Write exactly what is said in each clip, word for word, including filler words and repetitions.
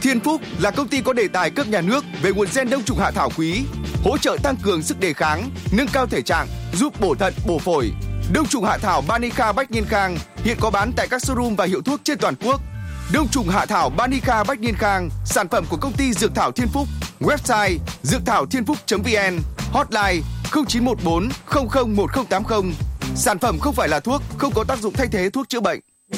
Thiên Phúc là công ty có đề tài cấp nhà nước về nguồn gen đông trùng hạ thảo quý, hỗ trợ tăng cường sức đề kháng, nâng cao thể trạng, giúp bổ thận, bổ phổi. Đông trùng hạ thảo Banica Bách Niên Khang hiện có bán tại các showroom và hiệu thuốc trên toàn quốc. Đông trùng hạ thảo Banica Bách Niên Khang, sản phẩm của công ty Dược thảo Thiên Phúc. Website dược thảo thiên phúc chấm vn, hotline không chín một bốn không không một không tám không. Sản phẩm không phải là thuốc, không có tác dụng thay thế thuốc chữa bệnh.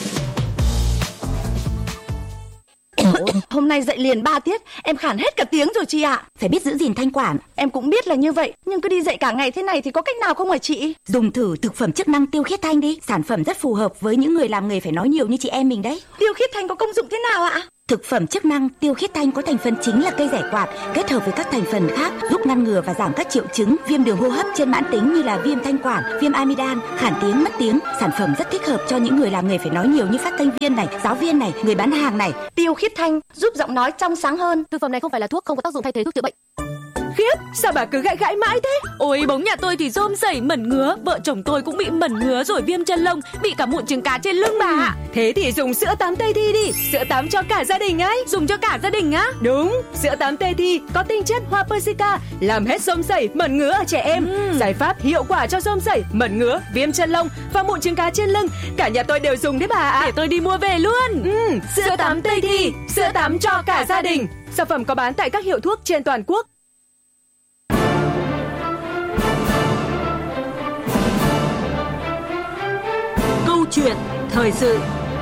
Hôm nay dậy liền ba tiết, em khản hết cả tiếng rồi chị ạ. Phải biết giữ gìn thanh quản. Em cũng biết là như vậy, nhưng cứ đi dậy cả ngày thế này thì có cách nào không hả chị? Dùng thử thực phẩm chức năng Tiêu Khiết Thanh đi. Sản phẩm rất phù hợp với những người làm nghề phải nói nhiều như chị em mình đấy. Tiêu Khiết Thanh có công dụng thế nào ạ? Thực phẩm chức năng Tiêu Khiết Thanh có thành phần chính là cây giải quạt, kết hợp với các thành phần khác giúp ngăn ngừa và giảm các triệu chứng viêm đường hô hấp trên mãn tính như là viêm thanh quản, viêm amidan, khản tiếng, mất tiếng. Sản phẩm rất thích hợp cho những người làm nghề phải nói nhiều như phát thanh viên này, giáo viên này, người bán hàng này. Tiêu Khiết Thanh giúp giọng nói trong sáng hơn. Thực phẩm này không phải là thuốc, không có tác dụng thay thế thuốc chữa bệnh. Khiếp, sao bà cứ gãi gãi mãi thế? Ôi, bóng nhà tôi thì rôm rẩy mẩn ngứa, vợ chồng tôi cũng bị mẩn ngứa rồi viêm chân lông, bị cả mụn trứng cá trên lưng bà ạ. Thế thì dùng sữa tắm Tây Thi đi, sữa tắm cho cả gia đình ấy. Dùng cho cả gia đình á? Đúng, sữa tắm Tây Thi có tinh chất hoa persica, làm hết rôm rẩy, mẩn ngứa ở trẻ em. Ừ. Giải pháp hiệu quả cho rôm rẩy, mẩn ngứa, viêm chân lông và mụn trứng cá trên lưng. Cả nhà tôi đều dùng đấy bà ạ. Để tôi đi mua về luôn. Ừ, sữa, sữa tắm Tây Thi, sữa tắm cho cả gia đình. Sản phẩm có bán tại các hiệu thuốc trên toàn quốc. Câu chuyện thời sự.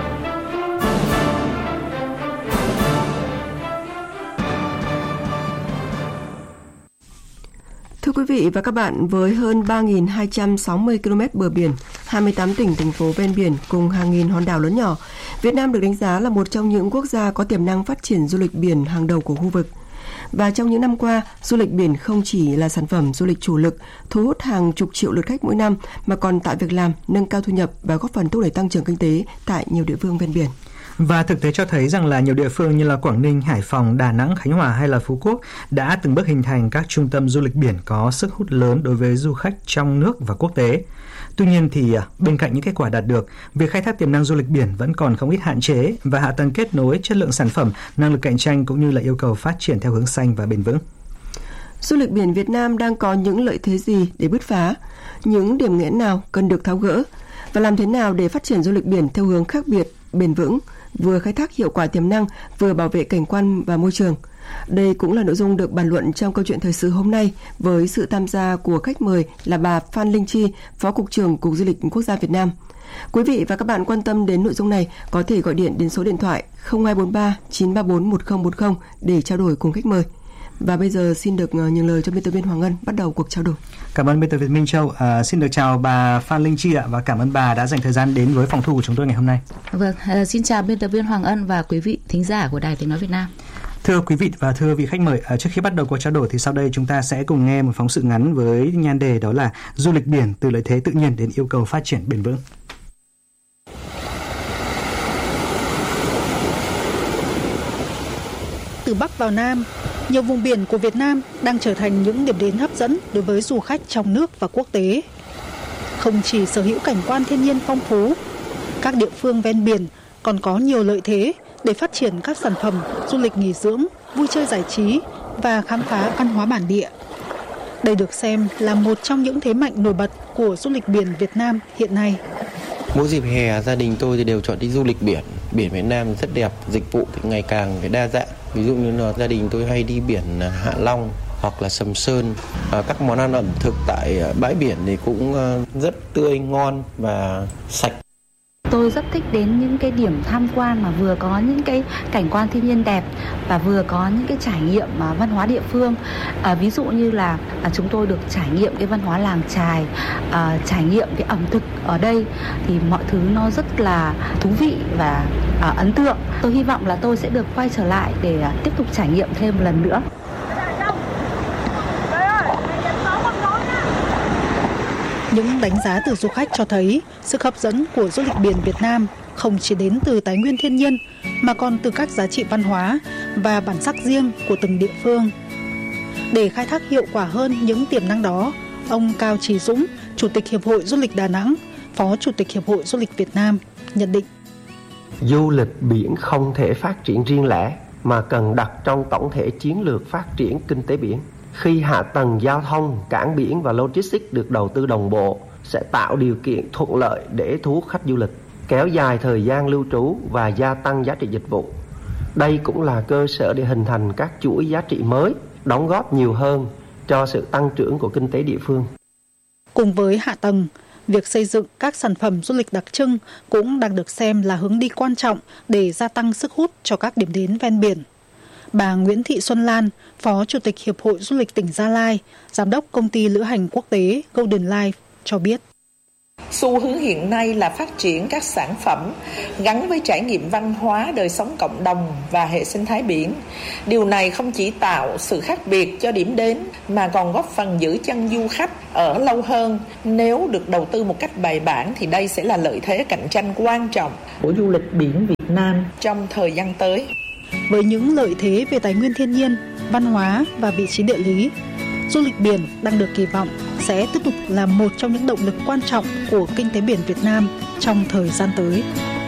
Thưa quý vị và các bạn, với hơn ba nghìn hai trăm sáu mươi ki lô mét bờ biển, hai mươi tám tỉnh, thành phố ven biển cùng hàng nghìn hòn đảo lớn nhỏ, Việt Nam được đánh giá là một trong những quốc gia có tiềm năng phát triển du lịch biển hàng đầu của khu vực. Và trong những năm qua, du lịch biển không chỉ là sản phẩm du lịch chủ lực, thu hút hàng chục triệu lượt khách mỗi năm, mà còn tạo việc làm, nâng cao thu nhập và góp phần thúc đẩy tăng trưởng kinh tế tại nhiều địa phương ven biển. Và thực tế cho thấy rằng là nhiều địa phương như là Quảng Ninh, Hải Phòng, Đà Nẵng, Khánh Hòa hay là Phú Quốc đã từng bước hình thành các trung tâm du lịch biển có sức hút lớn đối với du khách trong nước và quốc tế. Tuy nhiên thì bên cạnh những kết quả đạt được, việc khai thác tiềm năng du lịch biển vẫn còn không ít hạn chế và hạ tầng kết nối, chất lượng sản phẩm, năng lực cạnh tranh cũng như là yêu cầu phát triển theo hướng xanh và bền vững. Du lịch biển Việt Nam đang có những lợi thế gì để bứt phá? Những điểm nghẽn nào cần được tháo gỡ? Và làm thế nào để phát triển du lịch biển theo hướng khác biệt, bền vững, vừa khai thác hiệu quả tiềm năng, vừa bảo vệ cảnh quan và môi trường? Đây cũng là nội dung được bàn luận trong câu chuyện thời sự hôm nay với sự tham gia của khách mời là bà Phan Linh Chi, Phó Cục trưởng Cục Du lịch Quốc gia Việt Nam. Quý vị và các bạn quan tâm đến nội dung này có thể gọi điện đến số điện thoại không hai bốn ba chín ba bốn một không một không để trao đổi cùng khách mời. Và bây giờ xin được nhường lời cho biên tập viên Hoàng Ngân bắt đầu cuộc trao đổi. Cảm ơn biên tập viên Minh Châu. À, xin được chào bà Phan Linh Chi ạ, và cảm ơn bà đã dành thời gian đến với phòng thu của chúng tôi ngày hôm nay. Vâng, à, xin chào biên tập viên Hoàng Ân và quý vị thính giả của Đài Tiếng nói Việt Nam. Thưa quý vị và thưa vị khách mời, à, trước khi bắt đầu cuộc trao đổi thì sau đây chúng ta sẽ cùng nghe một phóng sự ngắn với nhan đề đó là du lịch biển từ lợi thế tự nhiên đến yêu cầu phát triển bền vững. Từ Bắc vào Nam, nhiều vùng biển của Việt Nam đang trở thành những điểm đến hấp dẫn đối với du khách trong nước và quốc tế. Không chỉ sở hữu cảnh quan thiên nhiên phong phú, các địa phương ven biển còn có nhiều lợi thế để phát triển các sản phẩm du lịch nghỉ dưỡng, vui chơi giải trí và khám phá văn hóa bản địa. Đây được xem là một trong những thế mạnh nổi bật của du lịch biển Việt Nam hiện nay. Mỗi dịp hè, gia đình tôi thì đều chọn đi du lịch biển. Biển Việt Nam rất đẹp, dịch vụ thì ngày càng đa dạng. Ví dụ như là gia đình tôi hay đi biển Hạ Long hoặc là Sầm Sơn. À, các món ăn ẩm thực tại bãi biển thì cũng rất tươi, ngon và sạch. Tôi rất thích đến những cái điểm tham quan mà vừa có những cái cảnh quan thiên nhiên đẹp và vừa có những cái trải nghiệm mà văn hóa địa phương. À, ví dụ như là à, chúng tôi được trải nghiệm cái văn hóa làng chài, à, trải nghiệm cái ẩm thực ở đây thì mọi thứ nó rất là thú vị và à, ấn tượng. Tôi hy vọng là tôi sẽ được quay trở lại để à, tiếp tục trải nghiệm thêm một lần nữa. Những đánh giá từ du khách cho thấy sức hấp dẫn của du lịch biển Việt Nam không chỉ đến từ tài nguyên thiên nhiên mà còn từ các giá trị văn hóa và bản sắc riêng của từng địa phương. Để khai thác hiệu quả hơn những tiềm năng đó, ông Cao Trí Dũng, Chủ tịch Hiệp hội Du lịch Đà Nẵng, Phó Chủ tịch Hiệp hội Du lịch Việt Nam nhận định: Du lịch biển không thể phát triển riêng lẻ mà cần đặt trong tổng thể chiến lược phát triển kinh tế biển. Khi hạ tầng giao thông, cảng biển và logistics được đầu tư đồng bộ sẽ tạo điều kiện thuận lợi để thu hút khách du lịch, kéo dài thời gian lưu trú và gia tăng giá trị dịch vụ. Đây cũng là cơ sở để hình thành các chuỗi giá trị mới, đóng góp nhiều hơn cho sự tăng trưởng của kinh tế địa phương. Cùng với hạ tầng, việc xây dựng các sản phẩm du lịch đặc trưng cũng đang được xem là hướng đi quan trọng để gia tăng sức hút cho các điểm đến ven biển. Bà Nguyễn Thị Xuân Lan, Phó Chủ tịch Hiệp hội Du lịch tỉnh Gia Lai, Giám đốc Công ty Lữ hành Quốc tế Golden Life cho biết. Xu hướng hiện nay là phát triển các sản phẩm gắn với trải nghiệm văn hóa, đời sống cộng đồng và hệ sinh thái biển. Điều này không chỉ tạo sự khác biệt cho điểm đến mà còn góp phần giữ chân du khách ở lâu hơn. Nếu được đầu tư một cách bài bản thì đây sẽ là lợi thế cạnh tranh quan trọng của du lịch biển Việt Nam trong thời gian tới. Với những lợi thế về tài nguyên thiên nhiên, văn hóa và vị trí địa lý, du lịch biển đang được kỳ vọng sẽ tiếp tục là một trong những động lực quan trọng của kinh tế biển Việt Nam trong thời gian tới.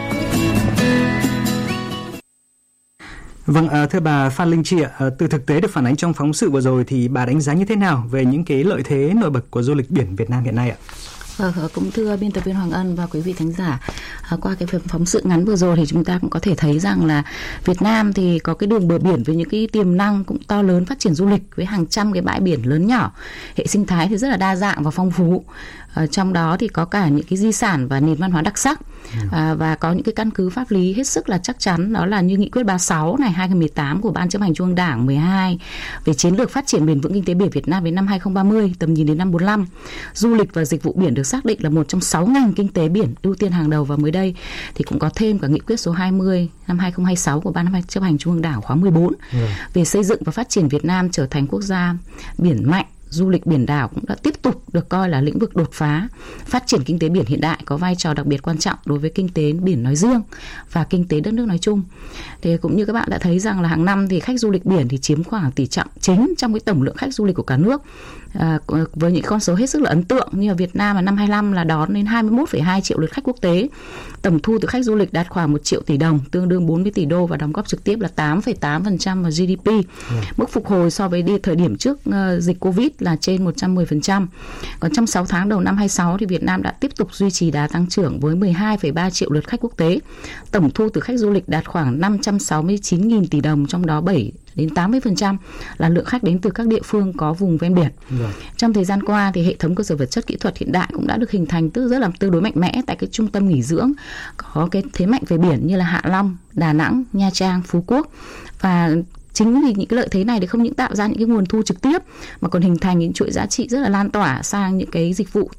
Vâng, thưa bà Phan Linh Chi ạ, từ thực tế được phản ánh trong phóng sự vừa rồi thì bà đánh giá như thế nào về những cái lợi thế nổi bật của du lịch biển Việt Nam hiện nay ạ? Vâng, cũng thưa biên tập viên Hoàng Ân và quý vị thính giả, qua cái phóng sự ngắn vừa rồi thì chúng ta cũng có thể thấy rằng là Việt Nam thì có cái đường bờ biển với những cái tiềm năng cũng to lớn phát triển du lịch với hàng trăm cái bãi biển lớn nhỏ, hệ sinh thái thì rất là đa dạng và phong phú. Ở trong đó thì có cả những cái di sản và nền văn hóa đặc sắc, à, và có những cái căn cứ pháp lý hết sức là chắc chắn, đó là như nghị quyết ba mươi sáu này hai nghìn không trăm mười tám của Ban chấp hành Trung ương Đảng mười hai về chiến lược phát triển bền vững kinh tế biển Việt Nam đến năm hai nghìn không trăm ba mươi, tầm nhìn đến năm bốn mươi lăm. Du lịch và dịch vụ biển được xác định là một trong sáu ngành kinh tế biển ưu tiên hàng đầu, và mới đây thì cũng có thêm cả nghị quyết số hai mươi năm hai nghìn không trăm hai mươi sáu của Ban chấp hành Trung ương Đảng khóa mười bốn về xây dựng và phát triển Việt Nam trở thành quốc gia biển mạnh. Du lịch biển đảo cũng đã tiếp tục được coi là lĩnh vực đột phá, phát triển kinh tế biển hiện đại có vai trò đặc biệt quan trọng đối với kinh tế biển nói riêng và kinh tế đất nước nói chung. Thì cũng như các bạn đã thấy rằng là hàng năm thì khách du lịch biển thì chiếm khoảng tỷ trọng chính trong cái tổng lượng khách du lịch của cả nước. À, với những con số hết sức là ấn tượng, như ở Việt Nam là năm hai mươi lăm là đón đến hai mươi mốt phẩy hai triệu lượt khách quốc tế, tổng thu từ khách du lịch đạt khoảng một triệu tỷ đồng, tương đương bốn mươi tỷ đô, và đóng góp trực tiếp là tám phẩy tám phần trăm vào giê đê pê. Ừ. Mức phục hồi so với đi thời điểm trước uh, dịch Covid là trên một trăm mười phần trăm. Còn trong sáu tháng đầu năm hai mươi sáu thì Việt Nam đã tiếp tục duy trì đà tăng trưởng với mười hai phẩy ba triệu lượt khách quốc tế, tổng thu từ khách du lịch đạt khoảng năm trăm sáu mươi chín nghìn tỷ đồng, trong đó bảy đến tám mươi phần trăm là lượng khách đến từ các địa phương có vùng ven biển. Rồi. Trong thời gian qua thì hệ thống cơ sở vật chất kỹ thuật hiện đại cũng đã được hình thành từ rất là tương đối mạnh mẽ tại cái trung tâm nghỉ dưỡng có cái thế mạnh về biển như là Hạ Long, Đà Nẵng, Nha Trang, Phú Quốc. Và chính vì những cái lợi thế này thì không những tạo ra những cái nguồn thu trực tiếp mà còn hình thành những chuỗi giá trị rất là lan tỏa sang những cái dịch vụ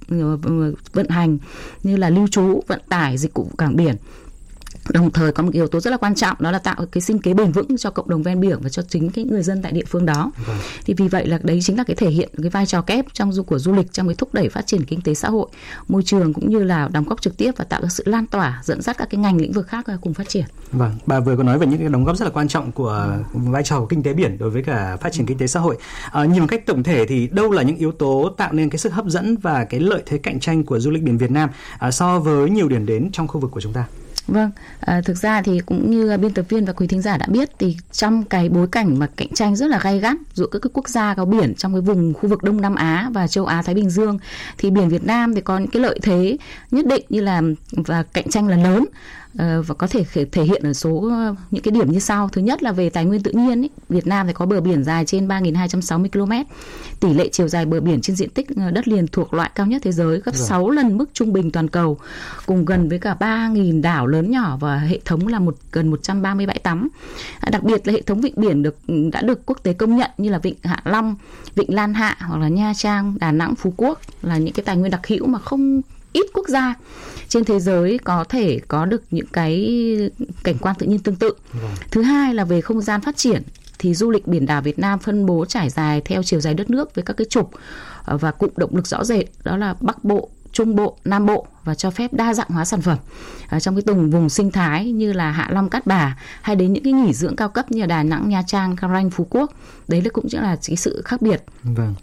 vận hành như là lưu trú, vận tải, dịch vụ cảng biển. Đồng thời có một yếu tố rất là quan trọng, đó là tạo cái sinh kế bền vững cho cộng đồng ven biển và cho chính cái người dân tại địa phương đó. Vâng. Thì vì vậy là đấy chính là cái thể hiện cái vai trò kép trong du của du lịch trong cái thúc đẩy phát triển kinh tế xã hội, môi trường, cũng như là đóng góp trực tiếp và tạo ra sự lan tỏa, dẫn dắt các cái ngành lĩnh vực khác cùng phát triển. Vâng, bà vừa có nói về những cái đóng góp rất là quan trọng của vai trò của kinh tế biển đối với cả phát triển kinh tế xã hội. À, nhìn một cách tổng thể thì đâu là những yếu tố tạo nên cái sức hấp dẫn và cái lợi thế cạnh tranh của du lịch biển Việt Nam à, so với nhiều điểm đến trong khu vực của chúng ta? Vâng, à, thực ra thì cũng như biên tập viên và quý thính giả đã biết thì trong cái bối cảnh mà cạnh tranh rất là gay gắt giữa các cái quốc gia có biển trong cái vùng khu vực Đông Nam Á và châu Á Thái Bình Dương, thì biển Việt Nam thì có những cái lợi thế nhất định như là và cạnh tranh là lớn. Và có thể thể hiện ở số những cái điểm như sau. Thứ nhất là về tài nguyên tự nhiên ý, Việt Nam thì có bờ biển dài trên ba nghìn hai trăm sáu mươi ki lô mét, tỷ lệ chiều dài bờ biển trên diện tích đất liền thuộc loại cao nhất thế giới, gấp Rồi. sáu lần mức trung bình toàn cầu, cùng gần với cả ba nghìn đảo lớn nhỏ và hệ thống là một gần một trăm ba mươi bãi tắm. Đặc biệt là hệ thống vịnh biển được đã được quốc tế công nhận như là vịnh Hạ Long, vịnh Lan Hạ hoặc là Nha Trang, Đà Nẵng, Phú Quốc là những cái tài nguyên đặc hữu mà không ít quốc gia trên thế giới có thể có được những cái cảnh quan tự nhiên tương tự. Vâng. Thứ hai là về không gian phát triển thì du lịch biển đảo Việt Nam phân bố trải dài theo chiều dài đất nước với các cái trục và cụm động lực rõ rệt, đó là Bắc Bộ, Trung Bộ, Nam Bộ, và cho phép đa dạng hóa sản phẩm ở trong cái từng vùng sinh thái như là Hạ Long, Cát Bà, hay đến những cái nghỉ dưỡng cao cấp như là Đà Nẵng, Nha Trang, Cam Ranh, Phú Quốc. Đấy là cũng chính là cái sự khác biệt. Vâng.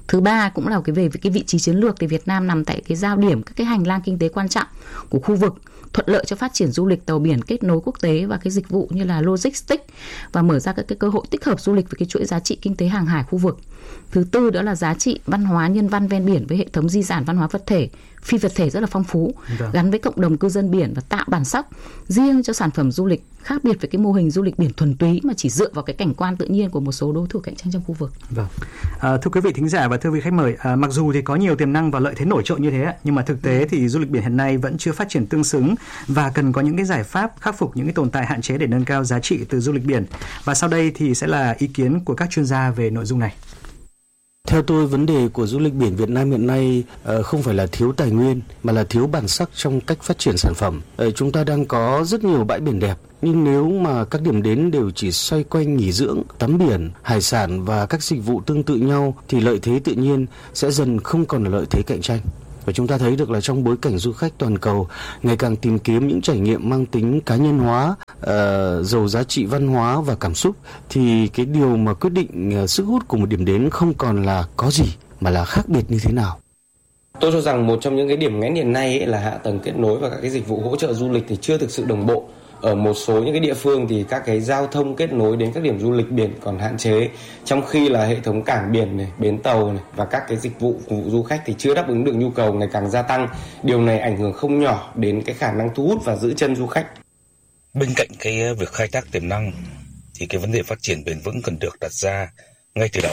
Thứ ba cũng là cái về cái vị trí chiến lược thì Việt Nam nằm tại cái giao điểm các cái hành lang kinh tế quan trọng của khu vực, thuận lợi cho phát triển du lịch tàu biển kết nối quốc tế và cái dịch vụ như là logistics và mở ra các cái cơ hội tích hợp du lịch với cái chuỗi giá trị kinh tế hàng hải khu vực. Thứ tư đó là giá trị văn hóa nhân văn ven biển với hệ thống di sản văn hóa vật thể, phi vật thể rất là phong phú, Được. gắn với cộng đồng cư dân biển và tạo bản sắc riêng cho sản phẩm du lịch, khác biệt với cái mô hình du lịch biển thuần túy mà chỉ dựa vào cái cảnh quan tự nhiên của một số đối thủ cạnh tranh trong khu vực. Vâng. À, thưa quý vị thính giả và thưa quý khách mời, à, mặc dù thì có nhiều tiềm năng và lợi thế nổi trội như thế, nhưng mà thực tế thì du lịch biển hiện nay vẫn chưa phát triển tương xứng và cần có những cái giải pháp khắc phục những cái tồn tại hạn chế để nâng cao giá trị từ du lịch biển. Và sau đây thì sẽ là ý kiến của các chuyên gia về nội dung này. Theo tôi, vấn đề của du lịch biển Việt Nam hiện nay uh, không phải là thiếu tài nguyên mà là thiếu bản sắc trong cách phát triển sản phẩm. Uh, chúng ta đang có rất nhiều bãi biển đẹp, nhưng nếu mà các điểm đến đều chỉ xoay quanh nghỉ dưỡng, tắm biển, hải sản và các dịch vụ tương tự nhau thì lợi thế tự nhiên sẽ dần không còn là lợi thế cạnh tranh. Và chúng ta thấy được là trong bối cảnh du khách toàn cầu ngày càng tìm kiếm những trải nghiệm mang tính cá nhân hóa, uh, giàu giá trị văn hóa và cảm xúc, thì cái điều mà quyết định uh, sức hút của một điểm đến không còn là có gì mà là khác biệt như thế nào. Tôi cho rằng một trong những cái điểm nghẽn hiện nay ấy là hạ tầng kết nối và các cái dịch vụ hỗ trợ du lịch thì chưa thực sự đồng bộ. Ở một số những cái địa phương thì các cái giao thông kết nối đến các điểm du lịch biển còn hạn chế, trong khi là hệ thống cảng biển này, bến tàu này và các cái dịch vụ phục vụ du khách thì chưa đáp ứng được nhu cầu ngày càng gia tăng. Điều này ảnh hưởng không nhỏ đến cái khả năng thu hút và giữ chân du khách. Bên cạnh cái việc khai thác tiềm năng thì cái vấn đề phát triển bền vững cần được đặt ra ngay từ đầu.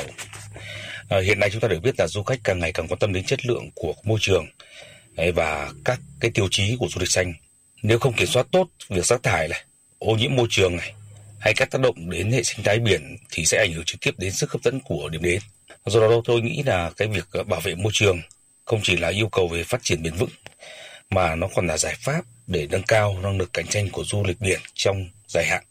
À, hiện nay chúng ta được biết là du khách càng ngày càng quan tâm đến chất lượng của môi trường và các cái tiêu chí của du lịch xanh. Nếu không kiểm soát tốt việc rác thải này, ô nhiễm môi trường này hay các tác động đến hệ sinh thái biển thì sẽ ảnh hưởng trực tiếp đến sức hấp dẫn của điểm đến. Do đó tôi nghĩ là cái việc bảo vệ môi trường không chỉ là yêu cầu về phát triển bền vững mà nó còn là giải pháp để nâng cao năng lực cạnh tranh của du lịch biển trong dài hạn.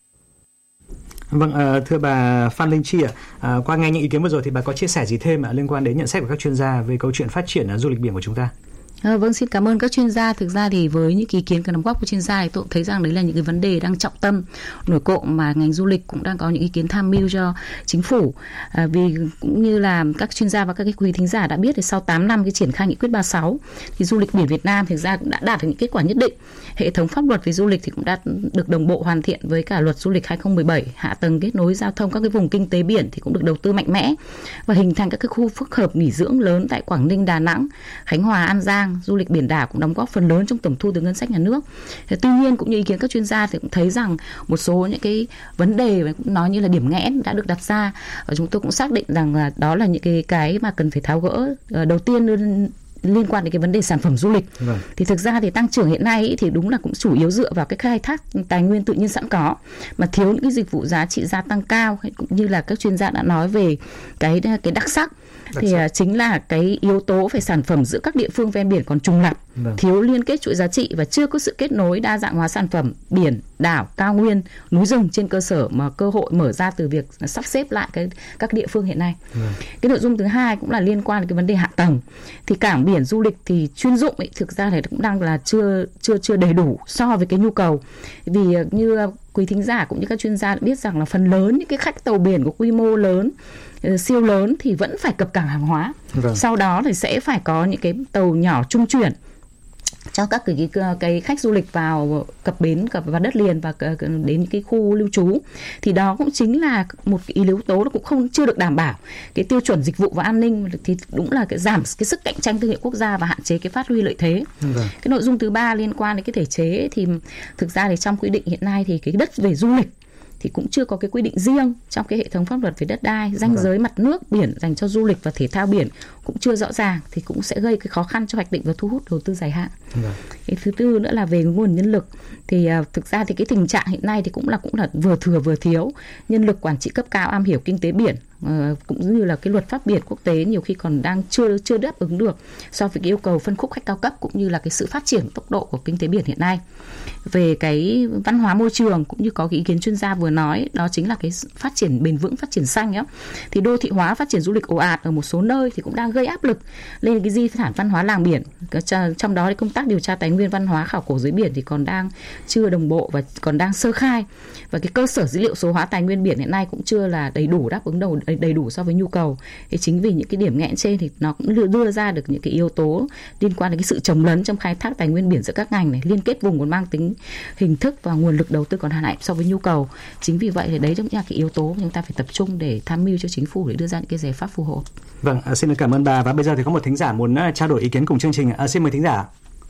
Vâng, thưa bà Phan Linh Chi ạ, à, qua nghe những ý kiến vừa rồi thì bà có chia sẻ gì thêm à, liên quan đến nhận xét của các chuyên gia về câu chuyện phát triển du lịch biển của chúng ta? À, vâng, xin cảm ơn các chuyên gia. Thực ra thì với những ý kiến các đóng góp của chuyên gia thì tôi cũng thấy rằng đấy là những cái vấn đề đang trọng tâm nổi cộm mà ngành du lịch cũng đang có những ý kiến tham mưu cho chính phủ. À, vì cũng như là các chuyên gia và các cái quý thính giả đã biết thì sau tám năm cái triển khai nghị quyết ba mươi sáu thì du lịch biển Việt Nam thực ra cũng đã đạt được những kết quả nhất định. Hệ thống pháp luật về du lịch thì cũng đã được đồng bộ hoàn thiện với cả luật du lịch hai không một bảy, hạ tầng kết nối giao thông các cái vùng kinh tế biển thì cũng được đầu tư mạnh mẽ và hình thành các cái khu phức hợp nghỉ dưỡng lớn tại Quảng Ninh, Đà Nẵng, Khánh Hòa, An Giang. Du lịch biển đảo cũng đóng góp phần lớn trong tổng thu từ ngân sách nhà nước. Tuy nhiên cũng như ý kiến các chuyên gia thì cũng thấy rằng một số những cái vấn đề nói như là điểm nghẽn đã được đặt ra và chúng tôi cũng xác định rằng là đó là những cái cái mà cần phải tháo gỡ. Đầu tiên liên quan đến cái vấn đề sản phẩm du lịch. Vâng. Thì thực ra thì tăng trưởng hiện nay ý, thì đúng là cũng chủ yếu dựa vào cái khai thác tài nguyên tự nhiên sẵn có mà thiếu những cái dịch vụ giá trị gia tăng cao, cũng như là các chuyên gia đã nói về cái cái đặc sắc. Đặc thì sắc. Chính là cái yếu tố về sản phẩm giữa các địa phương ven biển còn trùng lặp, vâng. thiếu liên kết chuỗi giá trị và chưa có sự kết nối đa dạng hóa sản phẩm biển, đảo, cao nguyên, núi rừng trên cơ sở mà cơ hội mở ra từ việc sắp xếp lại cái các địa phương hiện nay. Vâng. Cái nội dung thứ hai cũng là liên quan đến cái vấn đề hạ tầng. Thì cảng biển du lịch thì chuyên dụng ấy, thực ra thì cũng đang là chưa chưa chưa đầy đủ so với cái nhu cầu. Vì như quý thính giả cũng như các chuyên gia đã biết rằng là phần lớn những cái khách tàu biển có quy mô lớn, siêu lớn thì vẫn phải cập cảng hàng hóa. Vâng. Sau đó thì sẽ phải có những cái tàu nhỏ trung chuyển cho các cái, cái, cái khách du lịch vào cập bến, cập vào đất liền và đến những cái khu lưu trú. Thì đó cũng chính là một cái yếu tố nó cũng không chưa được đảm bảo cái tiêu chuẩn dịch vụ và an ninh, thì đúng là cái giảm cái sức cạnh tranh thương hiệu quốc gia và hạn chế cái phát huy lợi thế. Vâng. Cái nội dung thứ ba liên quan đến cái thể chế thì thực ra thì trong quy định hiện nay thì cái đất về du lịch thì cũng chưa có cái quy định riêng trong cái hệ thống pháp luật về đất đai, ranh giới mặt nước biển dành cho du lịch và thể thao biển cũng chưa rõ ràng, thì cũng sẽ gây cái khó khăn cho hoạch định và thu hút đầu tư dài hạn. Cái thứ tư nữa là về nguồn nhân lực, thì uh, thực ra thì cái tình trạng hiện nay thì cũng là cũng là vừa thừa vừa thiếu nhân lực quản trị cấp cao am hiểu kinh tế biển, uh, cũng như là cái luật pháp biển quốc tế nhiều khi còn đang chưa chưa đáp ứng được so với cái yêu cầu phân khúc khách cao cấp cũng như là cái sự phát triển tốc độ của kinh tế biển hiện nay. Về cái văn hóa môi trường cũng như có cái ý kiến chuyên gia vừa nói, đó chính là cái phát triển bền vững, phát triển xanh á. Thì đô thị hóa, phát triển du lịch ồ ạt ở một số nơi thì cũng đang gây áp lực lên cái di sản văn hóa làng biển. Trong đó thì công tác điều tra tài nguyên văn hóa khảo cổ dưới biển thì còn đang chưa đồng bộ và còn đang sơ khai, và cái cơ sở dữ liệu số hóa tài nguyên biển hiện nay cũng chưa là đầy đủ, đáp ứng đầu đầy đầy, đầy đủ so với nhu cầu. Thì chính vì những cái điểm nghẽn trên thì nó cũng đưa, đưa ra được những cái yếu tố liên quan đến cái sự chồng lấn trong khai thác tài nguyên biển giữa các ngành này, liên kết vùng còn mang tính hình thức và nguồn lực đầu tư còn hạn hẹp so với nhu cầu. Chính vì vậy thì đấy cũng là cái yếu tố mà chúng ta phải tập trung để tham mưu cho chính phủ để đưa ra những cái giải pháp phù hợp. Vâng, xin cảm ơn bà. Và bây giờ thì có một thính giả muốn trao đổi ý kiến cùng chương trình. À, xin mời thính giả.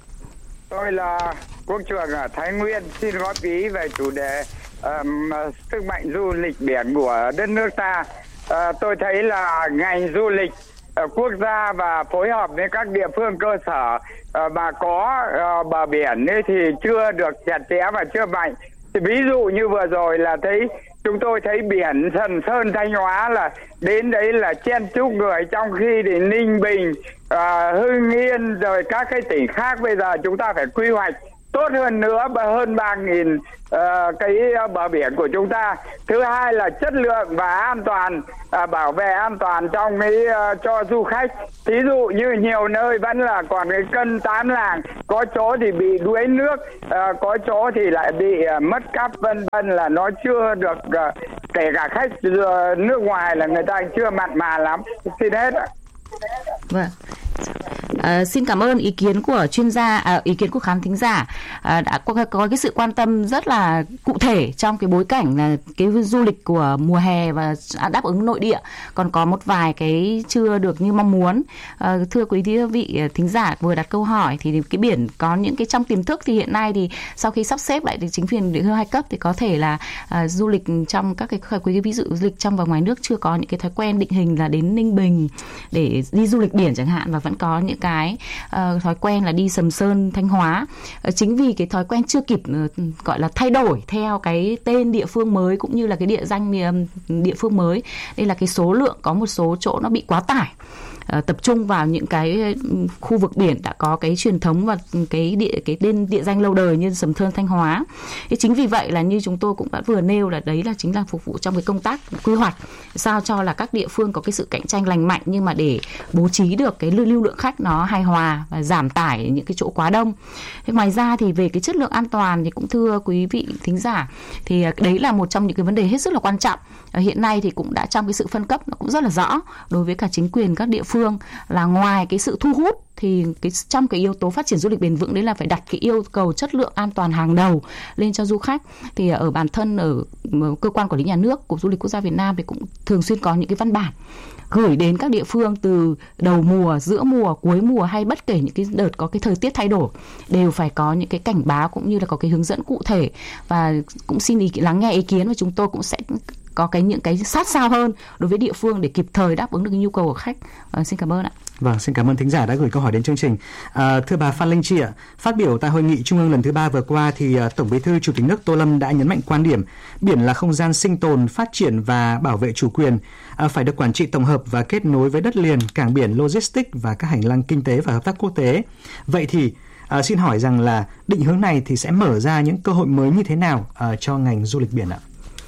Tôi là Quốc Trường ở Thái Nguyên, xin góp ý về chủ đề um, sức mạnh du lịch biển của đất nước ta. Uh, tôi thấy là ngành du lịch uh, quốc gia và phối hợp với các địa phương cơ sở uh, mà có uh, bờ biển ấy thì chưa được chặt chẽ và chưa mạnh. Thì ví dụ như vừa rồi là thấy chúng tôi thấy biển Sầm Sơn Thanh Hóa là đến đấy là chen chúc người, trong khi thì Ninh Bình, uh, Hưng Yên rồi các cái tỉnh khác bây giờ chúng ta phải quy hoạch tốt hơn nữa, hơn ba nghìn uh, cái bờ biển của chúng ta. Thứ hai là chất lượng và an toàn, uh, bảo vệ an toàn trong cái uh, cho du khách. Thí dụ như nhiều nơi vẫn là còn cái cân tám làng, có chỗ thì bị đuối nước, uh, có chỗ thì lại bị uh, mất cắp vân vân, là nó chưa được, uh, kể cả khách uh, nước ngoài là người ta chưa mặn mà lắm. Xin hết ạ. Vâng. À, xin cảm ơn ý kiến của chuyên gia, à, ý kiến của khán thính giả à, đã có, có cái sự quan tâm rất là cụ thể trong cái bối cảnh là cái du lịch của mùa hè và đáp ứng nội địa còn có một vài cái chưa được như mong muốn. À, thưa quý vị thính giả vừa đặt câu hỏi thì cái biển có những cái trong tiềm thức thì hiện nay thì sau khi sắp xếp lại thì chính quyền địa phương hai cấp thì có thể là à, du lịch trong các cái quý ví dụ du lịch trong và ngoài nước chưa có những cái thói quen định hình là đến Ninh Bình để đi du lịch biển chẳng hạn, và vẫn có những cái uh, thói quen là đi Sầm Sơn Thanh Hóa. Uh, chính vì cái thói quen chưa kịp uh, gọi là thay đổi theo cái tên địa phương mới cũng như là cái địa danh uh, địa phương mới, đây là cái số lượng có một số chỗ nó bị quá tải. Uh, tập trung vào những cái khu vực biển đã có cái truyền thống và cái địa cái tên địa danh lâu đời như Sầm Sơn Thanh Hóa. Thế chính vì vậy là như chúng tôi cũng đã vừa nêu là đấy là chính là phục vụ trong cái công tác quy hoạch sao cho là các địa phương có cái sự cạnh tranh lành mạnh, nhưng mà để bố trí được cái lưu lượng khách nó hài hòa và giảm tải những cái chỗ quá đông. Thế ngoài ra thì về cái chất lượng an toàn thì cũng thưa quý vị thính giả thì đấy là một trong những cái vấn đề hết sức là quan trọng. Hiện nay thì cũng đã trong cái sự phân cấp nó cũng rất là rõ đối với cả chính quyền các địa phương là ngoài cái sự thu hút thì cái trong cái yếu tố phát triển du lịch bền vững đấy là phải đặt cái yêu cầu chất lượng an toàn hàng đầu lên cho du khách. Thì ở bản thân ở cơ quan quản lý nhà nước của Du lịch Quốc gia Việt Nam thì cũng thường xuyên có những cái văn bản gửi đến các địa phương từ đầu mùa, giữa mùa, cuối mùa hay bất kể những cái đợt có cái thời tiết thay đổi đều phải có những cái cảnh báo cũng như là có cái hướng dẫn cụ thể, và cũng xin ý, lắng nghe ý kiến và chúng tôi cũng sẽ có cái những cái sát sao hơn đối với địa phương để kịp thời đáp ứng được cái nhu cầu của khách. À, xin cảm ơn ạ. Vâng, xin cảm ơn thính giả đã gửi câu hỏi đến chương trình. À, thưa bà Phan Linh Chi ạ, phát biểu tại hội nghị Trung ương lần thứ ba vừa qua thì uh, Tổng Bí thư Chủ tịch nước Tô Lâm đã nhấn mạnh quan điểm biển là không gian sinh tồn, phát triển và bảo vệ chủ quyền, uh, phải được quản trị tổng hợp và kết nối với đất liền, cảng biển, logistics và các hành lang kinh tế và hợp tác quốc tế. Vậy thì uh, xin hỏi rằng là định hướng này thì sẽ mở ra những cơ hội mới như thế nào uh, cho ngành du lịch biển ạ?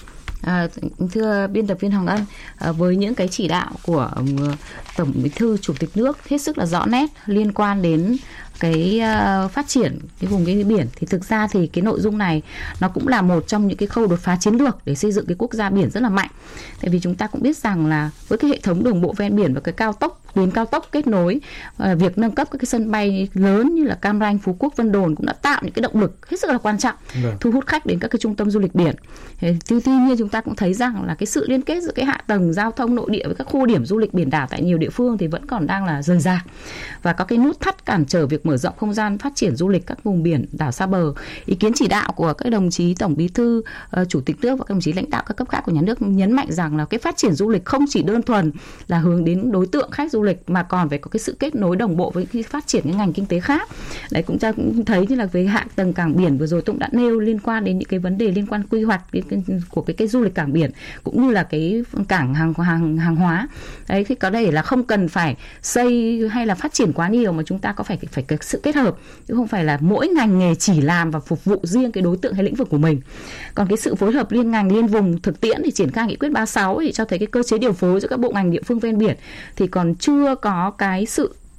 À, thưa biên tập viên Hồng Ân, à, với những cái chỉ đạo của um, Tổng Bí thư Chủ tịch nước hết sức là rõ nét liên quan đến cái uh, phát triển cái vùng cái biển thì thực ra thì cái nội dung này nó cũng là một trong những cái khâu đột phá chiến lược để xây dựng cái quốc gia biển rất là mạnh. Tại vì chúng ta cũng biết rằng là với cái hệ thống đường bộ ven biển và cái cao tốc, tuyến cao tốc kết nối, uh, việc nâng cấp các cái sân bay lớn như là Cam Ranh, Phú Quốc, Vân Đồn cũng đã tạo những cái động lực hết sức là quan trọng vâng. thu hút khách đến các cái trung tâm du lịch biển. Thì, tuy nhiên chúng ta cũng thấy rằng là cái sự liên kết giữa cái hạ tầng giao thông nội địa với các khu điểm du lịch biển đảo tại nhiều địa phương thì vẫn còn đang là rời rạc, và có cái nút thắt cản trở việc mở rộng không gian phát triển du lịch các vùng biển đảo xa bờ. Ý kiến chỉ đạo của các đồng chí Tổng Bí thư, uh, Chủ tịch nước và các đồng chí lãnh đạo các cấp khác của nhà nước nhấn mạnh rằng là cái phát triển du lịch không chỉ đơn thuần là hướng đến đối tượng khách du lịch mà còn phải có cái sự kết nối đồng bộ với cái phát triển những ngành kinh tế khác. Đấy, cũng ta cũng thấy như là về hạ tầng cảng biển vừa rồi tôi cũng đã nêu liên quan đến những cái vấn đề liên quan quy hoạch của cái cái du lịch cảng biển cũng như là cái cảng hàng hàng hàng hóa. Đấy, thì có thể là không cần phải xây hay là phát triển quá nhiều mà chúng ta có phải phải cái sự kết hợp, chứ không phải là mỗi ngành nghề chỉ làm và phục vụ riêng cái đối tượng hay lĩnh vực của mình. Còn cái sự phối hợp liên ngành liên vùng thực tiễn thì triển khai nghị quyết ba mươi sáu thì cho thấy cái cơ chế điều phối giữa các bộ ngành địa phương ven biển thì còn chưa có cái sự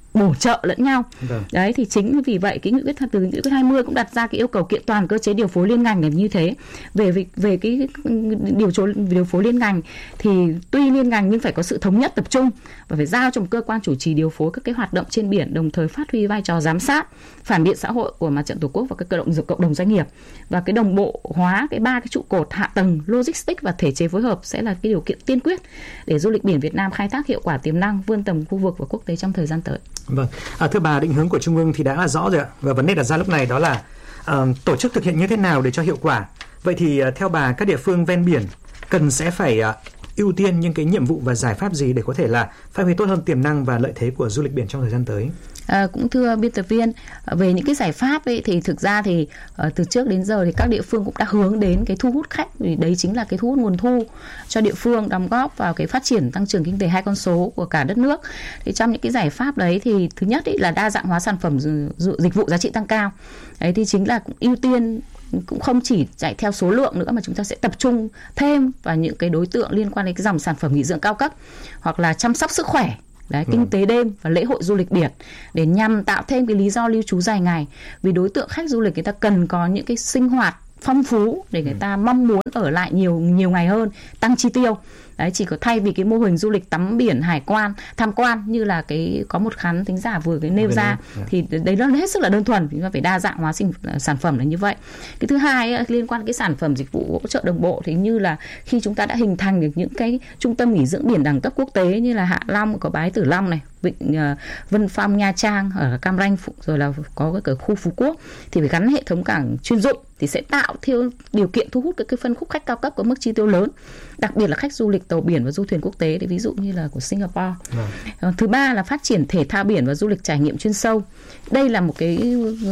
bổ trợ lẫn nhau. Vâng. Đấy thì chính vì vậy cái nghị quyết từ nghị quyết hai mươi cũng đặt ra cái yêu cầu kiện toàn cơ chế điều phối liên ngành là như thế. Về về, về cái điều phối điều phối liên ngành thì tuy liên ngành nhưng phải có sự thống nhất tập trung và phải giao cho một cơ quan chủ trì điều phối các cái hoạt động trên biển, đồng thời phát huy vai trò giám sát, phản biện xã hội của Mặt trận Tổ quốc và các cộng đồng cộng đồng doanh nghiệp, và cái đồng bộ hóa cái ba cái trụ cột hạ tầng, logistics và thể chế phối hợp sẽ là cái điều kiện tiên quyết để du lịch biển Việt Nam khai thác hiệu quả tiềm năng, vươn tầm khu vực và quốc tế trong thời gian tới. Vâng, à, thưa bà, định hướng của Trung ương thì đã là rõ rồi ạ, và vấn đề đặt ra lúc này đó là uh, tổ chức thực hiện như thế nào để cho hiệu quả. Vậy thì uh, theo bà, các địa phương ven biển cần sẽ phải uh, ưu tiên những cái nhiệm vụ và giải pháp gì để có thể là phát huy tốt hơn tiềm năng và lợi thế của du lịch biển trong thời gian tới? À, cũng thưa biên tập viên, về những cái giải pháp ấy, thì thực ra thì uh, từ trước đến giờ thì các địa phương cũng đã hướng đến cái thu hút khách, vì đấy chính là cái thu hút nguồn thu cho địa phương, đóng góp vào cái phát triển tăng trưởng kinh tế hai con số của cả đất nước. Thì trong những cái giải pháp đấy thì thứ nhất ấy là đa dạng hóa sản phẩm dịch vụ giá trị tăng cao. Đấy thì chính là cũng ưu tiên, cũng không chỉ chạy theo số lượng nữa mà chúng ta sẽ tập trung thêm vào những cái đối tượng liên quan đến cái dòng sản phẩm nghỉ dưỡng cao cấp hoặc là chăm sóc sức khỏe. Đấy, kinh tế đêm và lễ hội du lịch biển để nhằm tạo thêm cái lý do lưu trú dài ngày, vì đối tượng khách du lịch người ta cần có những cái sinh hoạt phong phú để người ta mong muốn ở lại nhiều nhiều ngày hơn, tăng chi tiêu. Đấy, chỉ có thay vì cái mô hình du lịch tắm biển, hải quan, tham quan như là cái có một khán thính giả vừa cái nêu ra, thì đấy nó hết sức là đơn thuần, chúng ta phải đa dạng hóa sinh, sản phẩm là như vậy. Cái thứ hai liên quan đến cái sản phẩm dịch vụ hỗ trợ đồng bộ thì như là khi chúng ta đã hình thành được những cái trung tâm nghỉ dưỡng biển đẳng cấp quốc tế như là Hạ Long, có Bái Tử Long này, Vịnh uh, Vân Phong, Nha Trang, ở Cam Ranh, rồi là có cái khu Phú Quốc, thì phải gắn hệ thống cảng chuyên dụng thì sẽ tạo theo điều kiện thu hút cái, cái phân khúc khách cao cấp có mức chi tiêu lớn, đặc biệt là khách du lịch tàu biển và du thuyền quốc tế, ví dụ như là của Singapore. Vâng. Thứ ba là phát triển thể thao biển và du lịch trải nghiệm chuyên sâu. Đây là một cái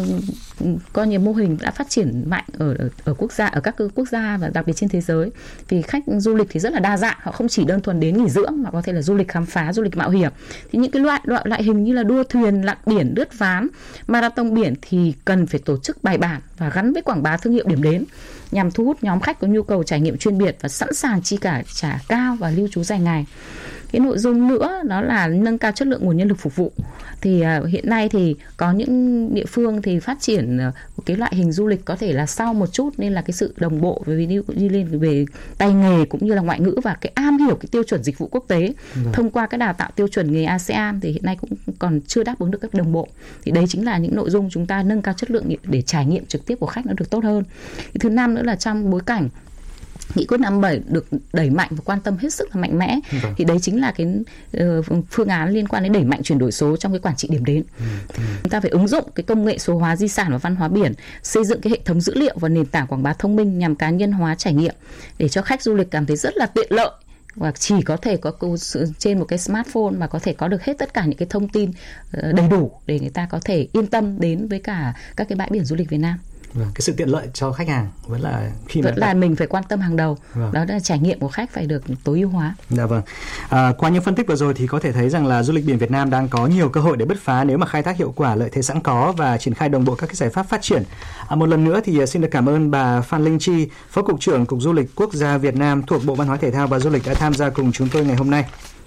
coi như mô hình đã phát triển mạnh ở, ở ở quốc gia ở các quốc gia và đặc biệt trên thế giới. Vì khách du lịch thì rất là đa dạng, họ không chỉ đơn thuần đến nghỉ dưỡng mà có thể là du lịch khám phá, du lịch mạo hiểm. Thì những cái loại loại loại hình như là đua thuyền, lặn biển, lướt ván, marathon biển thì cần phải tổ chức bài bản và gắn với quảng bá thương hiệu điểm đến nhằm thu hút nhóm khách có nhu cầu trải nghiệm chuyên biệt và sẵn sàng chi cả trả cao và lưu trú dài ngày. Cái nội dung nữa đó là nâng cao chất lượng nguồn nhân lực phục vụ. Thì uh, hiện nay thì có những địa phương thì phát triển uh, một cái loại hình du lịch có thể là sau một chút, nên là cái sự đồng bộ về đi lên về tay nghề cũng như là ngoại ngữ và cái am hiểu cái tiêu chuẩn dịch vụ quốc tế. Được. Thông qua cái đào tạo tiêu chuẩn nghề a sê an thì hiện nay cũng còn chưa đáp ứng được các đồng bộ. Thì đấy chính là những nội dung chúng ta nâng cao chất lượng để trải nghiệm trực tiếp của khách nó được tốt hơn. Cái thứ năm nữa là trong bối cảnh nghị quyết năm bảy được đẩy mạnh và quan tâm hết sức là mạnh mẽ, vâng. thì đấy chính là cái uh, phương án liên quan đến đẩy mạnh chuyển đổi số trong cái quản trị điểm đến. Ừ. Ừ. Chúng ta phải ứng dụng cái công nghệ số hóa di sản và văn hóa biển, xây dựng cái hệ thống dữ liệu và nền tảng quảng bá thông minh nhằm cá nhân hóa trải nghiệm để cho khách du lịch cảm thấy rất là tiện lợi và chỉ có thể có trên một cái smartphone mà có thể có được hết tất cả những cái thông tin đầy đủ để người ta có thể yên tâm đến với cả các cái bãi biển du lịch Việt Nam. Vâng, cái sự tiện lợi cho khách hàng vẫn là khi vẫn mà là mình phải quan tâm hàng đầu. Vâng. Đó là trải nghiệm của khách phải được tối ưu hóa. Dạ vâng. À, qua những phân tích vừa rồi thì có thể thấy rằng là du lịch biển Việt Nam đang có nhiều cơ hội để bứt phá nếu mà khai thác hiệu quả lợi thế sẵn có và triển khai đồng bộ các cái giải pháp phát triển. À, một lần nữa thì xin được cảm ơn bà Phan Linh Chi, Phó Cục trưởng Cục Du lịch Quốc gia Việt Nam thuộc Bộ Văn hóa Thể thao và Du lịch đã tham gia cùng chúng tôi ngày hôm nay.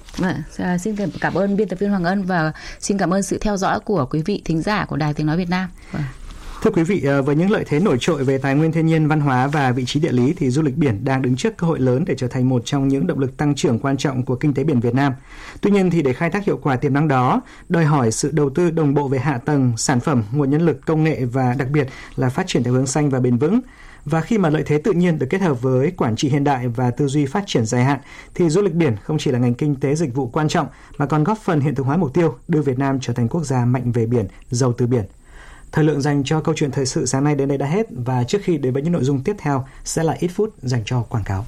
À, xin cảm ơn biên tập viên Hoàng Ân và xin cảm ơn sự theo dõi của quý vị thính giả của Đài Tiếng nói Việt Nam. À. Thưa quý vị, với những lợi thế nổi trội về tài nguyên thiên nhiên, văn hóa và vị trí địa lý thì du lịch biển đang đứng trước cơ hội lớn để trở thành một trong những động lực tăng trưởng quan trọng của kinh tế biển Việt Nam. Tuy nhiên thì để khai thác hiệu quả tiềm năng đó, đòi hỏi sự đầu tư đồng bộ về hạ tầng, sản phẩm, nguồn nhân lực, công nghệ và đặc biệt là phát triển theo hướng xanh và bền vững. Và khi mà lợi thế tự nhiên được kết hợp với quản trị hiện đại và tư duy phát triển dài hạn thì du lịch biển không chỉ là ngành kinh tế dịch vụ quan trọng mà còn góp phần hiện thực hóa mục tiêu đưa Việt Nam trở thành quốc gia mạnh về biển, giàu từ biển. Thời lượng dành cho câu chuyện thời sự sáng nay đến đây đã hết, và trước khi đến với những nội dung tiếp theo sẽ là ít phút dành cho quảng cáo.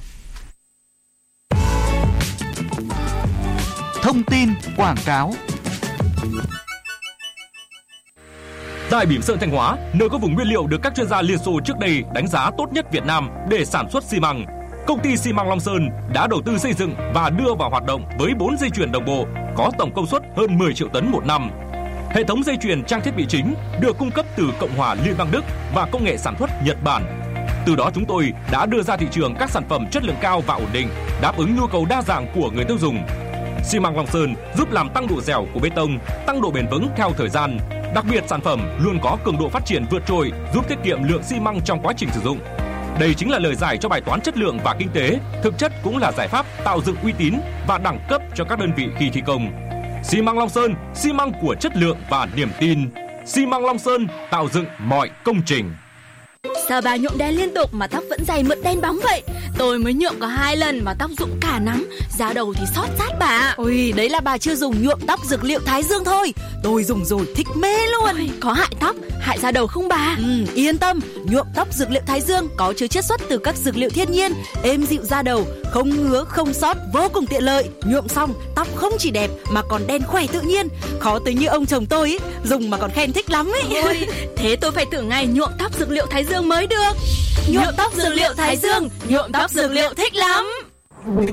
Thông tin quảng cáo. Tại Bỉm Sơn Thanh Hóa, nơi có vùng nguyên liệu được các chuyên gia Liên Xô trước đây đánh giá tốt nhất Việt Nam để sản xuất xi măng, công ty xi măng Long Sơn đã đầu tư xây dựng và đưa vào hoạt động với bốn dây chuyền đồng bộ có tổng công suất hơn mười triệu tấn một năm. Hệ thống dây chuyền trang thiết bị chính được cung cấp từ Cộng hòa Liên bang Đức và công nghệ sản xuất Nhật Bản. Từ đó chúng tôi đã đưa ra thị trường các sản phẩm chất lượng cao và ổn định, đáp ứng nhu cầu đa dạng của người tiêu dùng. Xi măng Long Sơn giúp làm tăng độ dẻo của bê tông, tăng độ bền vững theo thời gian. Đặc biệt sản phẩm luôn có cường độ phát triển vượt trội, giúp tiết kiệm lượng xi măng trong quá trình sử dụng. Đây chính là lời giải cho bài toán chất lượng và kinh tế, thực chất cũng là giải pháp tạo dựng uy tín và đẳng cấp cho các đơn vị khi thi công. Xi măng Long Sơn, xi măng của chất lượng và niềm tin. Xi măng Long Sơn tạo dựng mọi công trình. Sao bà nhuộm đen liên tục mà tóc vẫn dày mượt đen bóng vậy? Tôi mới nhuộm có hai lần mà tóc rụng cả nắng, da đầu thì xót rát bà. Ôi, đấy là bà chưa dùng nhuộm tóc dược liệu Thái Dương thôi. Tôi dùng rồi thích mê luôn. Ôi, có hại tóc, hại da đầu không bà? Ừ, yên tâm, nhuộm tóc dược liệu Thái Dương có chứa chiết xuất từ các dược liệu thiên nhiên, êm dịu da đầu, không ngứa, không xót, vô cùng tiện lợi. Nhuộm xong, tóc không chỉ đẹp mà còn đen khỏe tự nhiên. Khó tới như ông chồng tôi ý, dùng mà còn khen thích lắm ấy. Ôi, thế tôi phải thử ngày nhuộm tóc dược liệu Thái Dương mới được. Nhuộm tóc dược liệu Thái Dương, nhuộm tóc dược liệu thích lắm.